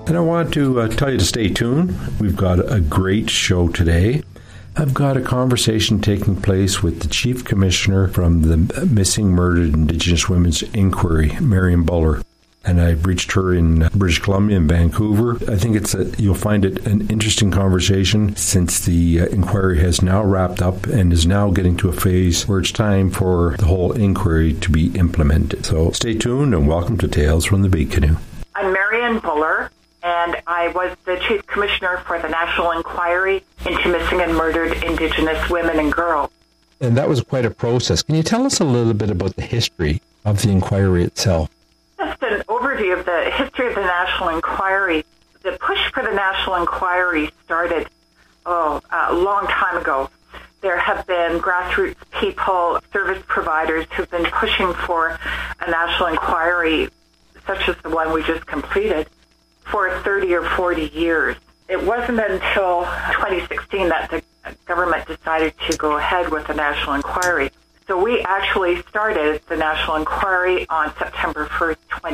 And I want to tell you to stay tuned. We've got a great show today. I've got a conversation taking place with the Chief Commissioner from the Missing Murdered Indigenous Women's Inquiry, Marion Buller. And I've reached her in British Columbia and Vancouver. I think you'll find it an interesting conversation since the inquiry has now wrapped up and is now getting to a phase where it's time for the whole inquiry to be implemented. So stay tuned and welcome to Tales from the Big Canoe. I'm Marion Buller, and I was the Chief Commissioner for the National Inquiry into Missing and Murdered Indigenous Women and Girls. And that was quite a process. Can you tell us a little bit about the history of the inquiry itself? Just an overview of the history of the National Inquiry. The push for the National Inquiry started a long time ago. There have been grassroots people, service providers who've been pushing for a National Inquiry, such as the one we just completed, for 30 or 40 years. It wasn't until 2016 that the government decided to go ahead with the National Inquiry. So we actually started the National Inquiry on September 1st,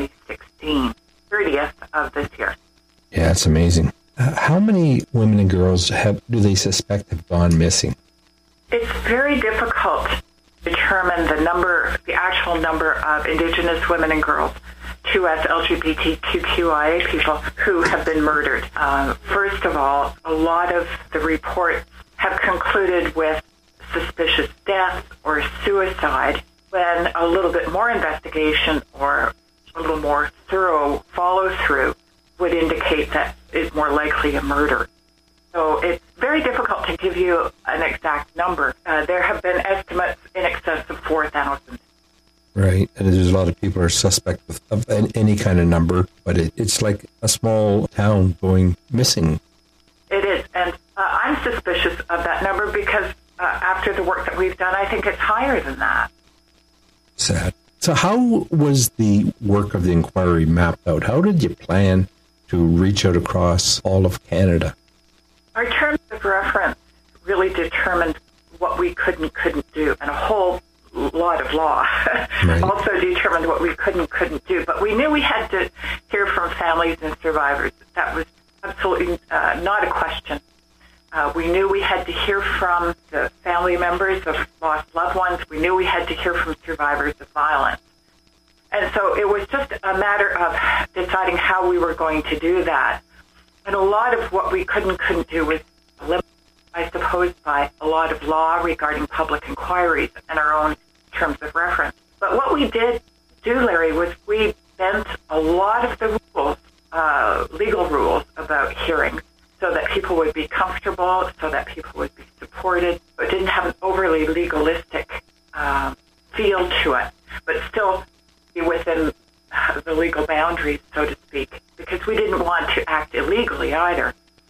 2016, 30th of this year. Yeah, it's amazing. How many women and girls do they suspect have gone missing? It's very difficult to determine the actual number of Indigenous women and girls, 2S LGBTQIA people who have been murdered. First of all, a lot of the reports have concluded with suspicious death or suicide, when a little bit more investigation or a little more thorough follow-through would indicate that it's more likely a murder. So it's very difficult to give you an exact number. There have been estimates in excess of 4,000. Right, and there's a lot of people who are suspect of any kind of number, but it's like a small town going missing. It is, and I'm suspicious of that number because after the work that we've done, I think it's higher than that. Sad. So how was the work of the inquiry mapped out? How did you plan to reach out across all of Canada? Our terms of reference really determined what we could and couldn't do, and a whole lot of law also determined what we could and couldn't do. But we knew we had to hear from families and survivors. That was absolutely not a question. We knew we had to hear from the family members of lost loved ones. We knew we had to hear from survivors of violence. And so it was just a matter of deciding how we were going to do that. And a lot of what we could and couldn't do was limited, I suppose, by a lot of law regarding public inquiries and our own terms of reference. But what we did do, Larry, was we bent a lot of the rules, legal rules about hearings, so that people would be comfortable, so that people would be supported, but didn't have an overly legalistic feel to it, but still be within the legal boundaries, so to speak, because we didn't want to act illegally either.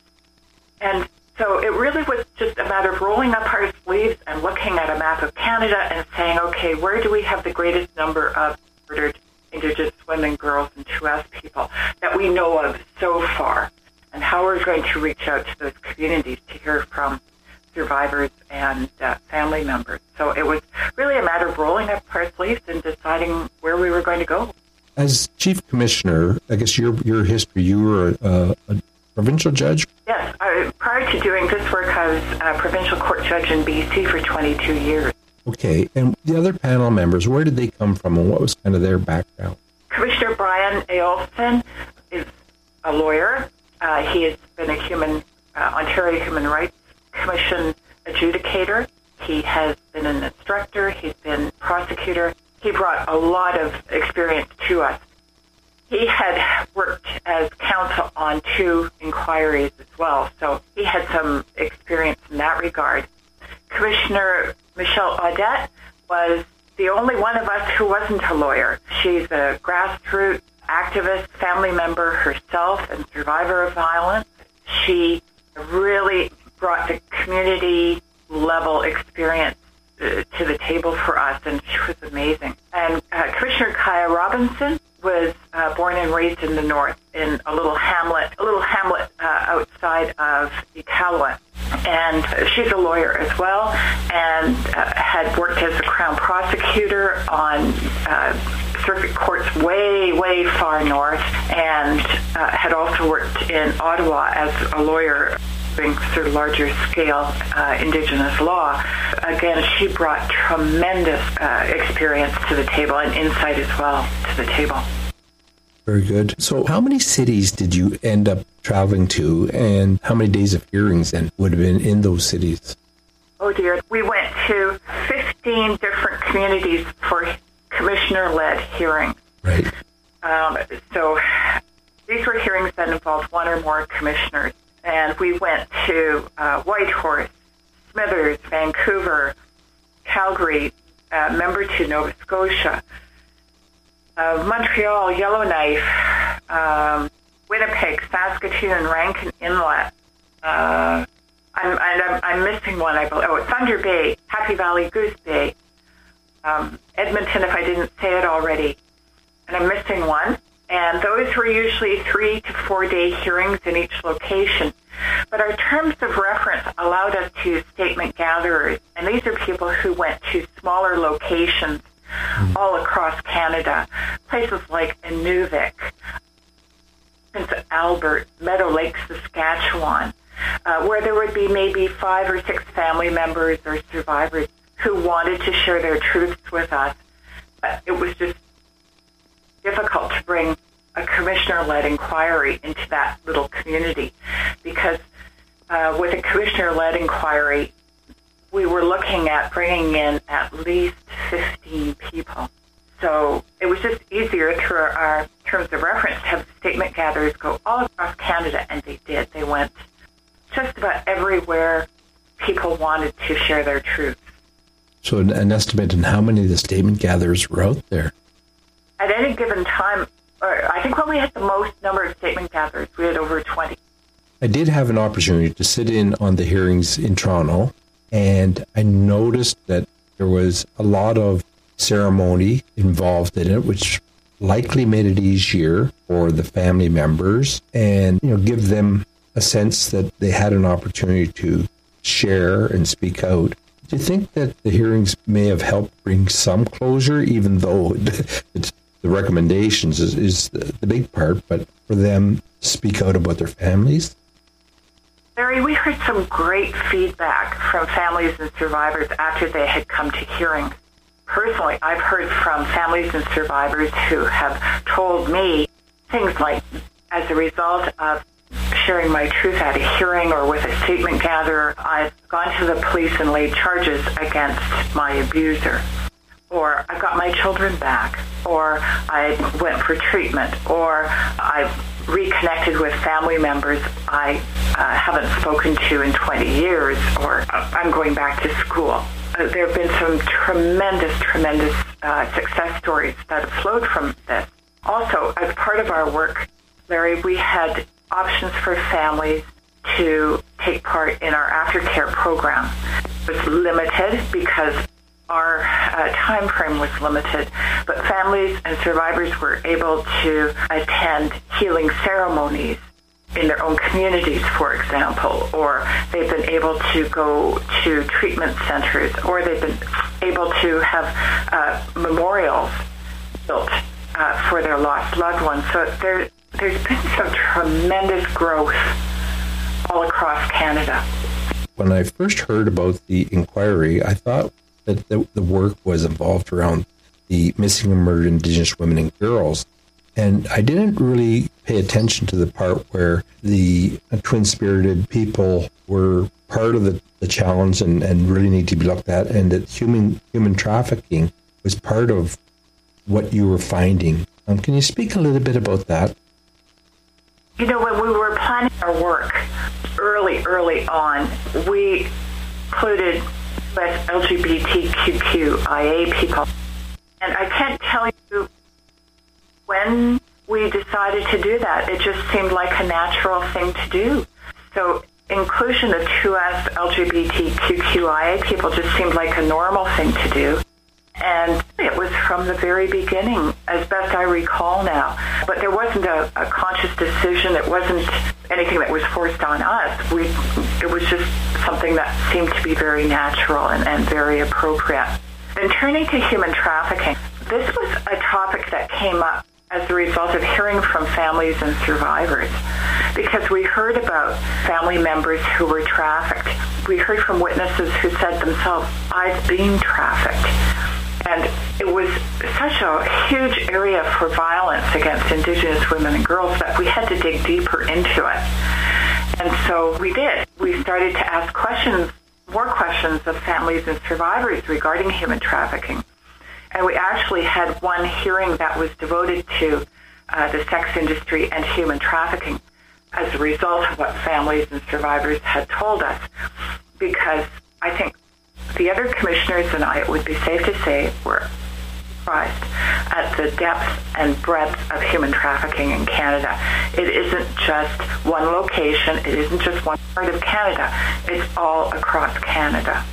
And so it really was just a matter of rolling up our sleeves and looking at a map of Canada and saying, okay, where do we have the greatest number of murdered Indigenous women, girls, and 2S people that we know of so far? And how we're going to reach out to those communities to hear from survivors and family members. So it was really a matter of rolling up our sleeves and deciding where we were going to go. As Chief Commissioner, I guess your history, you were a provincial judge? Yes. Prior to doing this work, I was a provincial court judge in BC for 22 years. Okay. And the other panel members, where did they come from and what was kind of their background? Commissioner Brian A. Olson is a lawyer. He has been a Ontario Human Rights Commission adjudicator. He has been an instructor. He's been prosecutor. He brought a lot of experience to us. He had worked as counsel on 2 inquiries as well, so he had some experience in that regard. Commissioner Michelle Audette was the only one of us who wasn't a lawyer. She's a grassroots activist, family member herself, and survivor of violence. She really brought the community-level experience to the table for us, and she was amazing. And Commissioner Kaya Robinson was born and raised in the north in a little hamlet outside of Iqaluit. And she's a lawyer as well, and had worked as a Crown prosecutor on circuit courts way, way far north, and had also worked in Ottawa as a lawyer doing sort of larger scale Indigenous law. Again, she brought tremendous experience to the table and insight as well to the table. Very good. So how many cities did you end up traveling to, and how many days of hearings then would have been in those cities? Oh dear. We went to 15 different communities for commissioner-led hearings. Right. So these were hearings that involved one or more commissioners. And we went to Whitehorse, Smithers, Vancouver, Calgary, Membertou, Nova Scotia, Montreal, Yellowknife, Winnipeg, Saskatoon, Rankin Inlet. I'm missing one. Thunder Bay, Happy Valley, Goose Bay, Edmonton, if I didn't say it already, and I'm missing one. And those were usually 3 to 4 day hearings in each location. But our terms of reference allowed us to use statement gatherers, and these are people who went to smaller locations all across Canada, places like Inuvik, Prince Albert, Meadow Lake, Saskatchewan, where there would be maybe 5 or 6 family members or survivors who wanted to share their truths with us. It was just difficult to bring a commissioner-led inquiry into that little community, because with a commissioner-led inquiry, we were looking at bringing in at least 15 people. So it was just easier through our terms of reference to have statement gatherers go all across Canada, and they did. They went just about everywhere people wanted to share their truth. So an estimate on how many of the statement gatherers were out there? At any given time, I think when we had the most number of statement gatherers, we had over 20. I did have an opportunity to sit in on the hearings in Toronto, and I noticed that there was a lot of ceremony involved in it, which likely made it easier for the family members and, give them a sense that they had an opportunity to share and speak out. Do you think that the hearings may have helped bring some closure, even though the recommendations is the big part, but for them to speak out about their families? Larry, we heard some great feedback from families and survivors after they had come to hearings. Personally, I've heard from families and survivors who have told me things like, as a result of sharing my truth at a hearing or with a statement gatherer, I've gone to the police and laid charges against my abuser. Or I got my children back, or I went for treatment, or I reconnected with family members I haven't spoken to in 20 years, or I'm going back to school. There have been some tremendous success stories that have flowed from this. Also, as part of our work, Larry, we had options for families to take part in our aftercare program. It was limited because our time frame was limited, but families and survivors were able to attend healing ceremonies in their own communities, for example, or they've been able to go to treatment centers, or they've been able to have memorials built for their lost loved ones. So there's been some tremendous growth all across Canada. When I first heard about the inquiry, I thought that the work was involved around the missing and murdered Indigenous women and girls. And I didn't really pay attention to the part where the twin-spirited people were part of the challenge and really need to be looked at, and that human trafficking was part of what you were finding. Can you speak a little bit about that? When we were planning our work early on, we included with LGBTQIA people. And I can't tell you when we decided to do that. It just seemed like a natural thing to do. So inclusion of 2S LGBTQIA people just seemed like a normal thing to do. And it was from the very beginning, as best I recall now. But there wasn't a conscious decision. It wasn't anything that was forced on us. It was just something that seemed to be very natural and very appropriate. And turning to human trafficking, this was a topic that came up as a result of hearing from families and survivors, because we heard about family members who were trafficked. We heard from witnesses who said themselves, I've been trafficked. And it was such a huge area for violence against Indigenous women and girls that we had to dig deeper into it. And so we did. We started to ask more questions of families and survivors regarding human trafficking. And we actually had one hearing that was devoted to the sex industry and human trafficking as a result of what families and survivors had told us. Because I think the other commissioners and I, it would be safe to say, were surprised at the depth and breadth of human trafficking in Canada. It isn't just one location. It isn't just one part of Canada. It's all across Canada.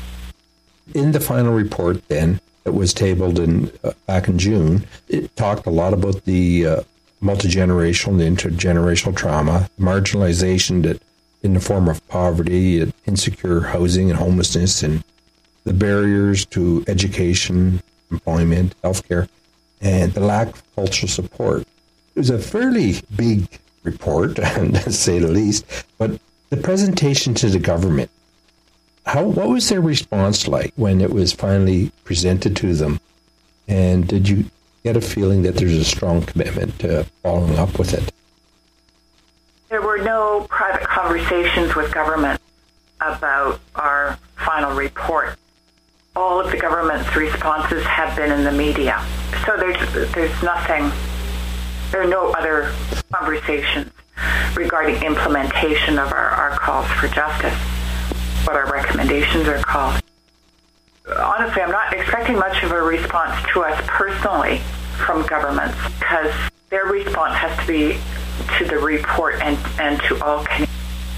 In the final report, then, that was tabled back in June, it talked a lot about the multi-generational and intergenerational trauma, marginalization that in the form of poverty, insecure housing and homelessness, and the barriers to education, employment, healthcare, and the lack of cultural support. It was a fairly big report, to say the least, but the presentation to the government, what was their response like when it was finally presented to them? And did you get a feeling that there's a strong commitment to following up with it? There were no private conversations with government about our final report. All of the government's responses have been in the media. So there's nothing, there are no other conversations regarding implementation of our calls for justice, what our recommendations are called. Honestly, I'm not expecting much of a response to us personally from governments, because their response has to be to the report and to all Canadians.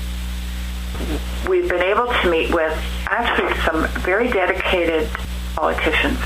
We've been able to meet with actually some very dedicated politicians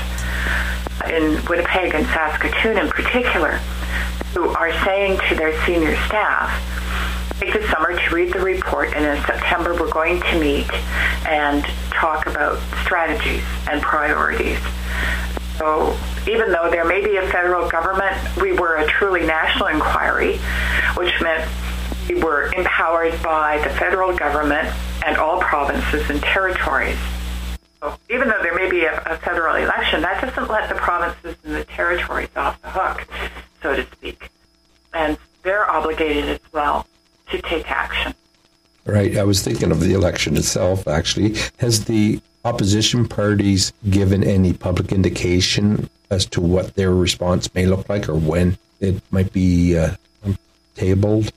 in Winnipeg and Saskatoon in particular, who are saying to their senior staff, take the summer to read the report, and in September we're going to meet and talk about strategies and priorities. So even though there may be a federal government, we were a truly national inquiry, which meant we were empowered by the federal government and all provinces and territories. So even though there may be a federal election, that doesn't let the provinces and the territories off the hook, so to speak. And they're obligated as well to take action. Right. I was thinking of the election itself, actually. Has the opposition parties given any public indication as to what their response may look like or when it might be tabled?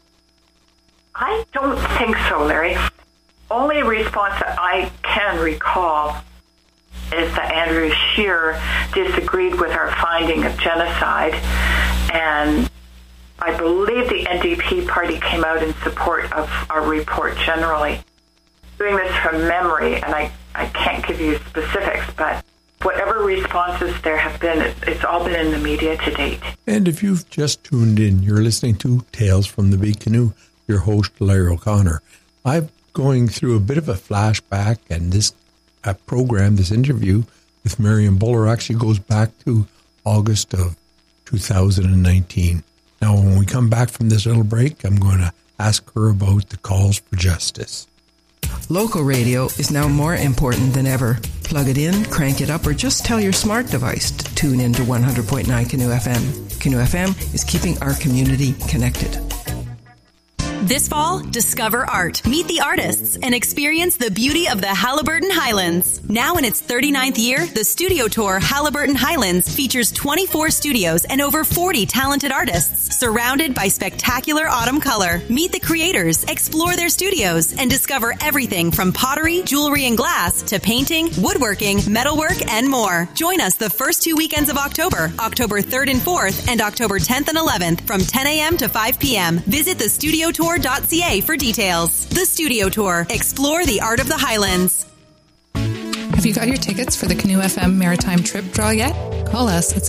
I don't think so, Larry. Only response that I can recall is that Andrew Scheer disagreed with our finding of genocide, and I believe the NDP party came out in support of our report generally. Doing this from memory, and I can't give you specifics, but whatever responses there have been, it's all been in the media to date. And if you've just tuned in, you're listening to Tales from the Big Canoe, your host, Larry O'Connor. I'm going through a bit of a flashback, and this program, this interview with Marion Buller actually goes back to August of 2019. Now, when we come back from this little break, I'm going to ask her about the calls for justice. Local radio is now more important than ever. Plug it in, crank it up, or just tell your smart device to tune in to 100.9 Canoe FM. Canoe FM is keeping our community connected. This fall, discover art, meet the artists, and experience the beauty of the Haliburton Highlands. Now in its 39th year, the Studio Tour Haliburton Highlands features 24 studios and over 40 talented artists, surrounded by spectacular autumn color. Meet the creators, explore their studios, and discover everything from pottery, jewelry, and glass to painting, woodworking, metalwork, and more. Join us the first 2 weekends of October, October 3rd and 4th, and October 10th and 11th from 10 a.m. to 5 p.m. Visit the Studio Tour .ca for details. The Studio Tour. Explore the art of the Highlands. Have you got your tickets for the Canoe FM Maritime Trip Draw yet? Call us at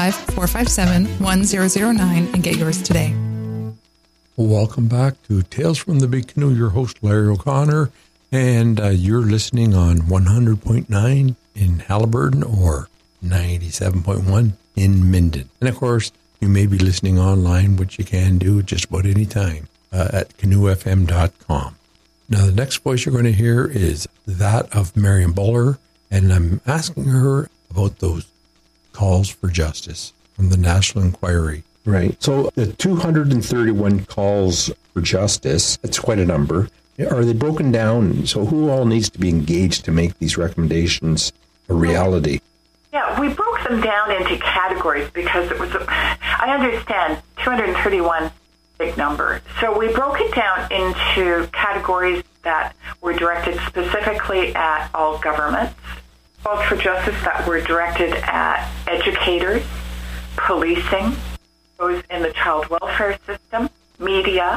705-457-1009 and get yours today. Welcome back to Tales from the Big Canoe. Your host, Larry O'Connor, and you're listening on 100.9 in Haliburton or 97.1 in Minden. And of course, you may be listening online, which you can do just about any time at canoefm.com. Now, the next voice you're going to hear is that of Marion Buller, and I'm asking her about those calls for justice from the National Inquiry. Right. So the 231 calls for justice, that's quite a number. Are they broken down? So who all needs to be engaged to make these recommendations a reality? Yeah, we broke them down into categories because it was, I understand, 231 big number. So we broke it down into categories that were directed specifically at all governments, calls for justice that were directed at educators, policing, those in the child welfare system, media.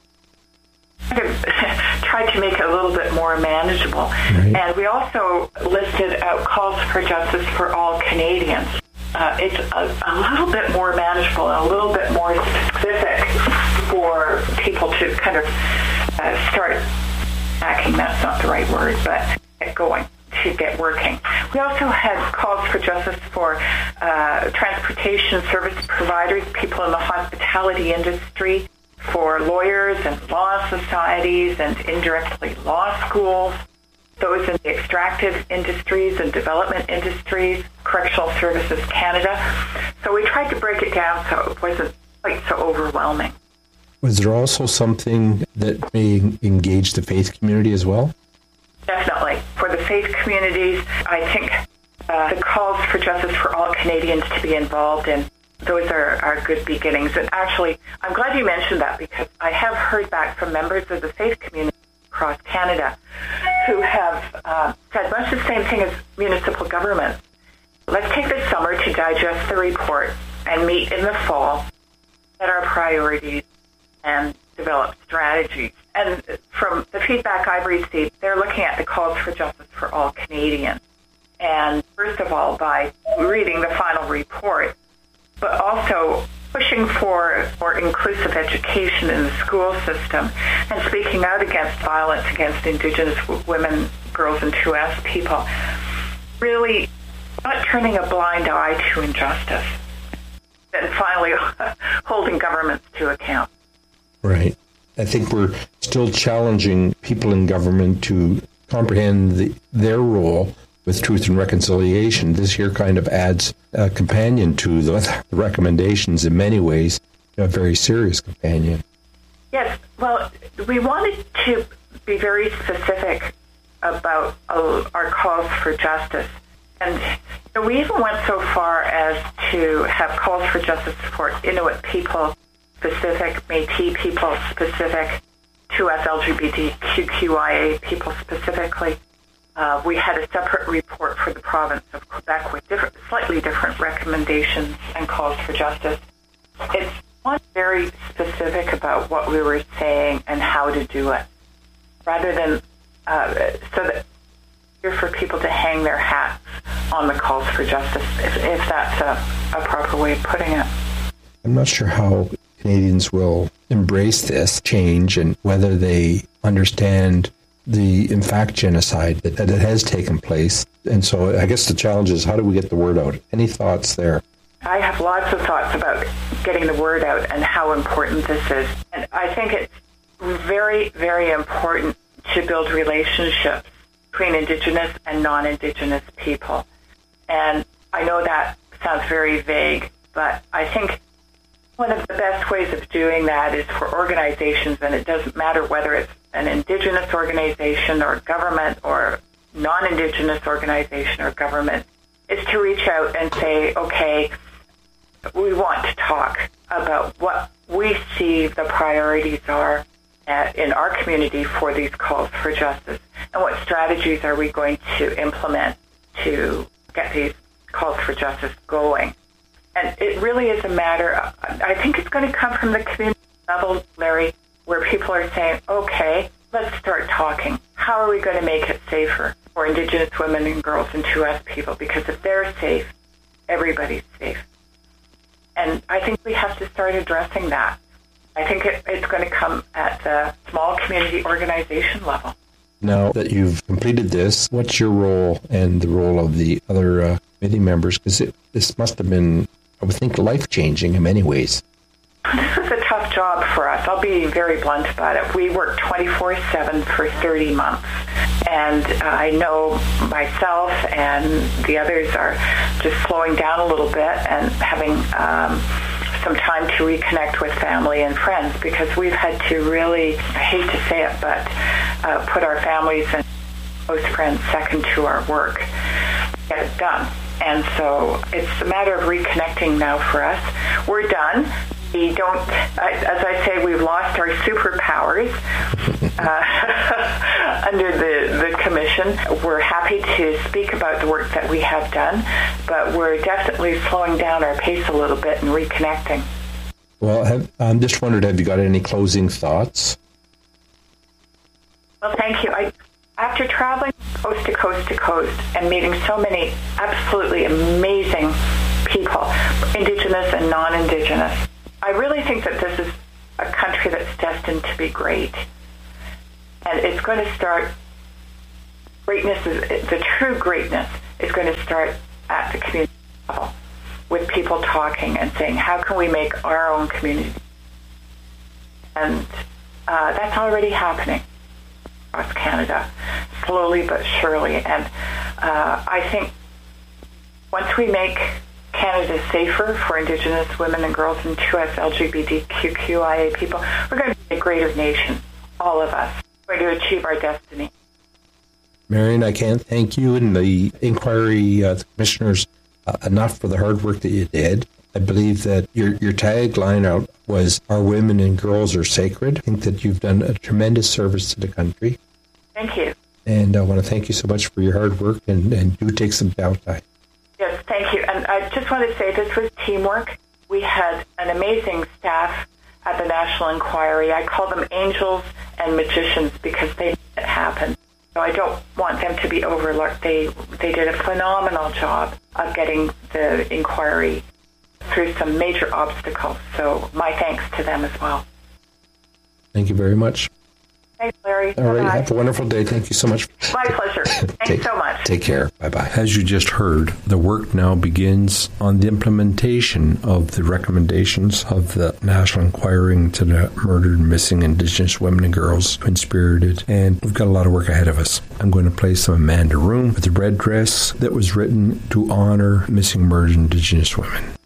Tried to make it a little bit more manageable. Right. And we also listed out calls for justice for all Canadians. It's a little bit more manageable and a little bit more specific for people to kind of start acting. That's not the right word, but get going, to get working. We also had calls for justice for transportation service providers, people in the hospitality industry, for lawyers and law societies and indirectly law schools, those in the extractive industries and development industries, Correctional Services Canada. So we tried to break it down so it wasn't quite so overwhelming. Was there also something that may engage the faith community as well? Definitely. For the faith communities, I think the calls for justice for all Canadians to be involved in, those are good beginnings. And actually, I'm glad you mentioned that because I have heard back from members of the faith community across Canada who have said much the same thing as municipal governments. Let's take this summer to digest the report and meet in the fall, set our priorities, and develop strategies. And from the feedback I've received, they're looking at the calls for justice for all Canadians. And first of all, by reading the final report, but also pushing for more inclusive education in the school system and speaking out against violence against Indigenous women, girls, and 2S people. Really not turning a blind eye to injustice. And finally, holding governments to account. Right. I think we're still challenging people in government to comprehend their role with truth and reconciliation. This here kind of adds a companion to the recommendations in many ways, a very serious companion. Yes, well, we wanted to be very specific about our calls for justice. And we even went so far as to have calls for justice for Inuit people specific, Métis people specific, 2S LGBTQIA people specifically. We had a separate report for the province of Quebec with slightly different recommendations and calls for justice. It's not very specific about what we were saying and how to do it, rather than so that here for people to hang their hats on the calls for justice, if that's a proper way of putting it. I'm not sure how Canadians will embrace this change and whether they understand the, in fact, genocide that it has taken place. And so I guess the challenge is, how do we get the word out? Any thoughts there? I have lots of thoughts about getting the word out and how important this is. And I think it's very, very important to build relationships between Indigenous and non-Indigenous people. And I know that sounds very vague, but I think one of the best ways of doing that is for organizations, and it doesn't matter whether it's an Indigenous organization or government or non-Indigenous organization or government, is to reach out and say, okay, we want to talk about what we see the priorities are in our community for these calls for justice, and what strategies are we going to implement to get these calls for justice going. And it really is a matter of, I think it's going to come from the community level, Larry, where people are saying, okay, let's start talking. How are we going to make it safer? for Indigenous women and girls and 2S people, because if they're safe, everybody's safe. And I think we have to start addressing that. I think it's going to come at the small community organization level. Now that you've completed this, what's your role and the role of the other committee members? Because this must have been, I would think, life-changing in many ways. This is a tough job for us. I'll be very blunt about it. We work 24/7 for 30 months. And I know myself and the others are just slowing down a little bit and having some time to reconnect with family and friends, because we've had to really, I hate to say it, but put our families and close friends second to our work, get it done. And so it's a matter of reconnecting now for us. We're done. We don't, as I say, we've lost our superpowers under the commission. We're happy to speak about the work that we have done, but we're definitely slowing down our pace a little bit and reconnecting. Well, I'm just wondered, have you got any closing thoughts? Well, thank you. After traveling coast to coast to coast and meeting so many absolutely amazing people, Indigenous and non-Indigenous, I really think that this is a country that's destined to be great. And it's going to start, the true greatness is going to start at the community level, with people talking and saying, how can we make our own community? And that's already happening across Canada, slowly but surely. And I think once we make Canada safer for Indigenous women and girls and 2S LGBTQIA people, we're going to be a greater nation, all of us. We're going to achieve our destiny. Marion, I can't thank you and the inquiry, the commissioners, enough for the hard work that you did. I believe that your tagline out was, our women and girls are sacred. I think that you've done a tremendous service to the country. Thank you. And I want to thank you so much for your hard work, and do take some downtime. Yes, thank you. And I just want to say this was teamwork. We had an amazing staff at the National Inquiry. I call them angels and magicians because they made it happen. So I don't want them to be overlooked. They did a phenomenal job of getting the inquiry through some major obstacles. So my thanks to them as well. Thank you very much. Thanks, Larry. All right. Have a wonderful day. Thank you so much. My pleasure. Thanks so much. Take care. Bye-bye. As you just heard, the work now begins on the implementation of the recommendations of the National Inquiry into the murdered and missing Indigenous women and girls who Inspirited, and we've got a lot of work ahead of us. I'm going to play some Amanda Room with the red dress that was written to honor missing murdered Indigenous women.